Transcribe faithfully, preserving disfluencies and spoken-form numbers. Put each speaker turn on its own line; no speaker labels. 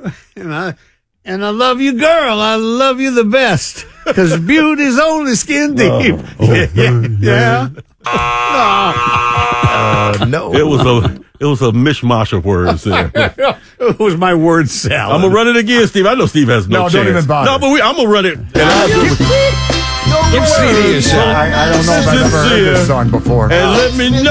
And I, and I love you, girl. I love you the best. Because beauty's only skin deep.
Oh, oh,
yeah. yeah. yeah.
Uh, no.
It was a it was a mishmash of words there.
It was my word salad.
I'm gonna run it again, Steve. I know Steve has no,
No,
chance.
don't even bother.
No, but we, I'm gonna run it. And I'll do it.
Give C D a shot.
I, I don't know if I've ever heard this song before.
And let me know.